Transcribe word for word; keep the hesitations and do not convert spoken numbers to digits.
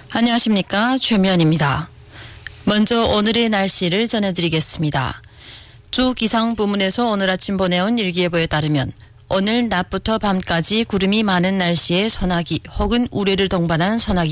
안녕하십니까, 최미연입니다. 먼저 오늘의 날씨를 전해드리겠습니다. 주 기상부문에서 오늘 아침 보내온 일기예보에 따르면 오늘 낮부터 밤까지 구름이 많은 날씨에 소나기 혹은 우레를 동반한 소나기